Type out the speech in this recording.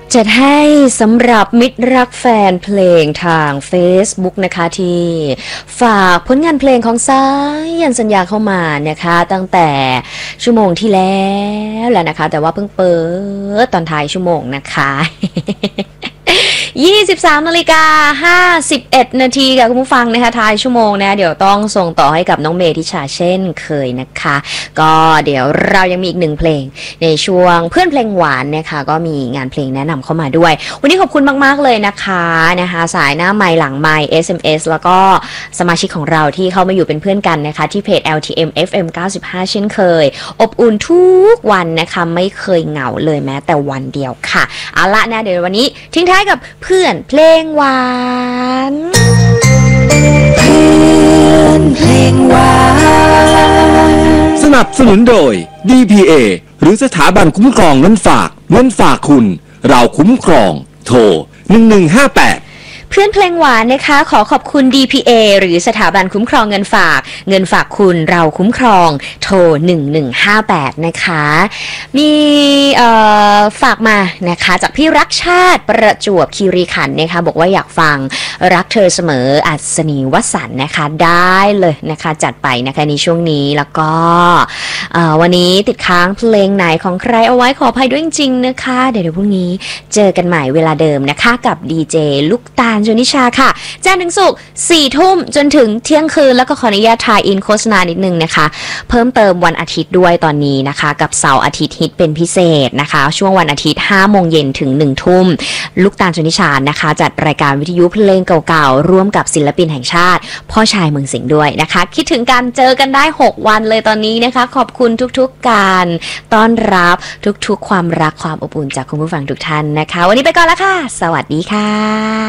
จัดให้สำหรับมิตรรักแฟนเพลงทาง Facebook นะคะที่ฝากผลงานเพลงของสายันสัญญาเข้ามานะคะตั้งแต่ชั่วโมงที่แล้วแหละนะคะแต่ว่าเพิ่งเปิดตอนท้ายชั่วโมงนะคะ23:51 นาทีค่ะคุณผู้ฟังนะคะท้ายชั่วโมงนะเดี๋ยวต้องส่งต่อให้กับน้องเมธิชาเช่นเคยนะคะก็เดี๋ยวเรายังมีอีกหนึ่งเพลงในช่วงเพื่อนเพลงหวานนะคะก็มีงานเพลงแนะนำเข้ามาด้วยวันนี้ขอบคุณมากๆเลยนะคะสายหน้าไมค์หลังไมค์ SMS แล้วก็สมาชิกของเราที่เข้ามาอยู่เป็นเพื่อนกันนะคะที่เพจ LTM FM 95 เช่นเคยอบอุ่นทุกวันนะคะไม่เคยเหงาเลยแม้แต่วันเดียวค่ะเอาละนะเดี๋ยววันนี้ทิ้งท้ายกับเพื่อนเพลงหวานเพื่อนเพลงหวานสนับสนุนโดย DPA หรือสถาบันคุ้มครองเงินฝากคุณเราคุ้มครองโทร1158 เพื่อนเพลงหวานนะคะขอขอบคุณ DPA หรือสถาบันคุ้มครองเงินฝากคุณเราคุ้มครองโทร1158นะคะมีฝากมานะคะจากพี่รักชาติประจวบคีรีขันธ์นะคะบอกว่าอยากฟังรักเธอเสมออัศนีวสันต์นะคะได้เลยนะคะจัดไปนะคะในช่วงนี้แล้วก็วันนี้ติดค้างเพลงไหนของใครเอาไว้ขออภัยด้วยจริงๆนะคะเดี๋ยวพรุ่งนี้เจอกันใหม่เวลาเดิมนะคะกับดีเจลูกตาลชนิชาค่ะจันทร์ถึงศุกร์ 4 ทุ่มจนถึงเที่ยงคืนแล้วก็ขออนุญาตทายอินโฆษณานิดนึงนะคะเพิ่มเติมวันอาทิตย์ด้วยตอนนี้นะคะกับเสาร์อาทิตย์ฮิตเป็นพิเศษนะคะช่วงวันอาทิตย์ 5 โมงเย็นถึง 1 ทุ่มลูกตาลชนิชานะคะจัดรายการวิทยุเพลงเก่าๆร่วมกับศิลปินแห่งชาติพ่อชายเมืองสิงห์ด้วยนะคะคิดถึงการเจอกันได้6วันเลยตอนนี้นะคะขอบคุณทุกๆการต้อนรับทุกๆความรักความอบอุ่นจากคุณผู้ฟังทุกท่านนะคะวันนี้ไปก่อนแล้วค่ะสวัสดีค่ะ